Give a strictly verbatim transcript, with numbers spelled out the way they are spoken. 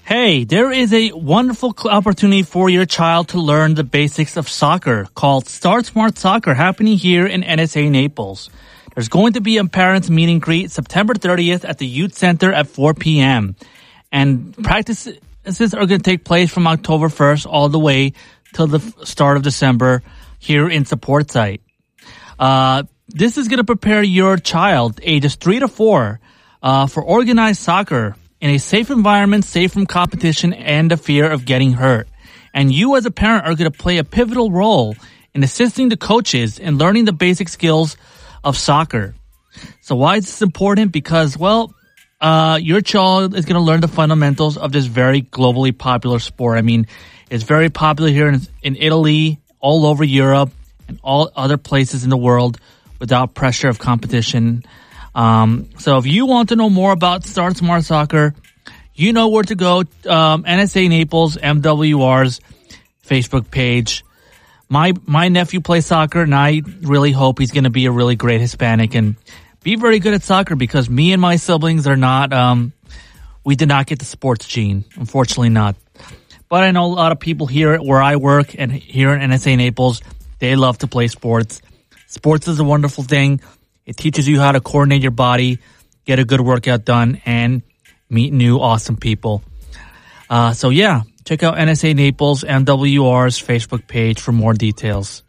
Hey, there is a wonderful cl- opportunity for your child to learn the basics of soccer called Start Smart Soccer happening here in N S A Naples. There's going to be a parents meet and greet September thirtieth at the Youth Center at four p.m. And practices are going to take place from October first all the way till the start of December here in Support Site. Uh, this is going to prepare your child, ages three to four, uh, for organized soccer in a safe environment, safe from competition and the fear of getting hurt. And you as a parent are going to play a pivotal role in assisting the coaches in learning the basic skills of soccer. So why is this important? Because, well, uh, your child is going to learn the fundamentals of this very globally popular sport. I mean, it's very popular here in, in Italy, all over Europe, and all other places in the world without pressure of competition. Um, so if you want to know more about Start Smart Soccer, you know where to go. Um, N S A Naples, M W R's Facebook page. My my nephew plays soccer, and I really hope he's going to be a really great Hispanic and be very good at soccer, because me and my siblings are not, um, we did not get the sports gene. Unfortunately not. But I know a lot of people here where I work and here in N S A Naples, they love to play sports. Sports is a wonderful thing. It teaches you how to coordinate your body, get a good workout done, and meet new awesome people. Uh, so yeah, check out N S A Naples M W R's Facebook page for more details.